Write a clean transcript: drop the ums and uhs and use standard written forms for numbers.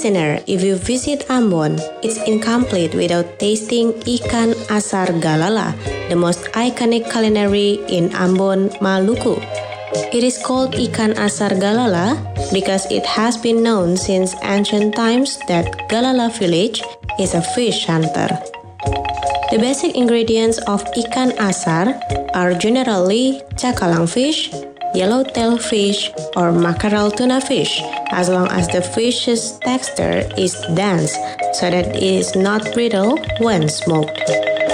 listener, if you visit Ambon, it's incomplete without tasting ikan asar galala, the most iconic culinary in Ambon, Maluku. It is called ikan asar galala because it has been known since ancient times that Galala village is a fish hunter. The basic ingredients of ikan asar are generally cakalang fish, yellowtail fish, or mackerel tuna fish, as long as the fish's texture is dense so that it is not brittle when smoked.